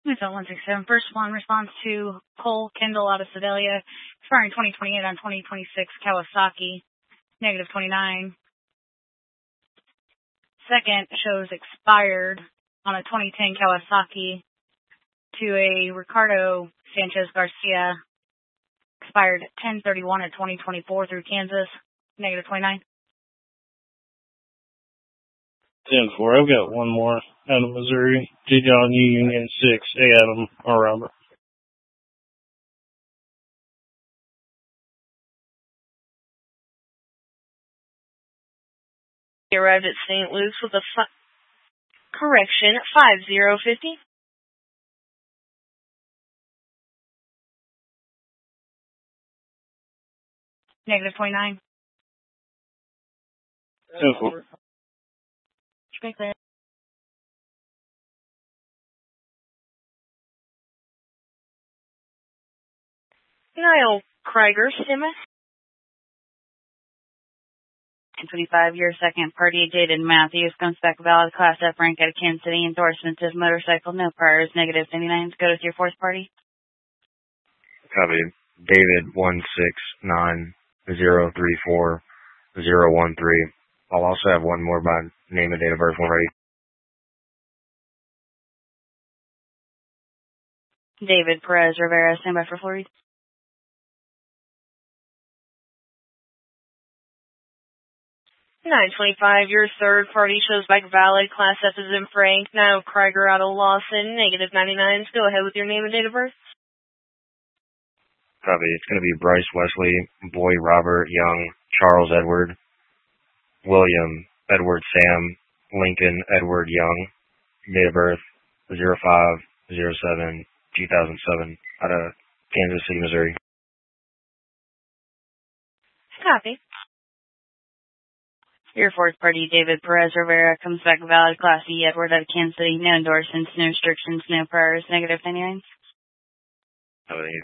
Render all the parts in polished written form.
Result 167. First one response to Cole Kendall out of Sedalia, expiring 2028 on 2026 Kawasaki, negative 29. Second shows expired on a 2010 Kawasaki to a Ricardo Sanchez Garcia, expired 10/31 of 2024 through Kansas, negative 29. 10-4. I've got one more out of Missouri. J. John U. Union 6. A. Adam R. Robert. He arrived at St. Luke's with a correction 5050. Negative 29. 10-4. Straight clear. Niall Krieger, Simmons. 25-year second party Jaden Matthews comes back valid Class F rank out of Kansas City. Endorsements of motorcycle, no priors, negative 79. Go with your fourth party. Copy. David 169034013. I'll also have one more by name and date of birth when ready. David Perez Rivera, standby for full read. 925, your third party shows back valid. Class F is in Frank. Now Krieger out of Lawson, negative 99. Go ahead with your name and date of birth. Copy. It's going to be Bryce Wesley, Boy Robert Young, Charles Edward, William Edward Sam, Lincoln Edward Young, date of birth 05/07/2007, out of Kansas City, Missouri. Copy. Your fourth party, David Perez Rivera, comes back valid. Class E, Edward out of Kansas City. No endorsements, no restrictions, no priors, negative 99. Copy.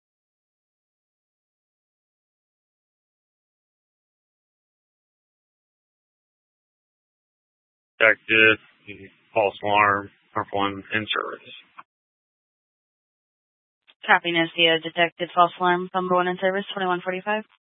Detective, false alarm, perform in service. Copy, no CO, detected false alarm, number 1 in service, 2145.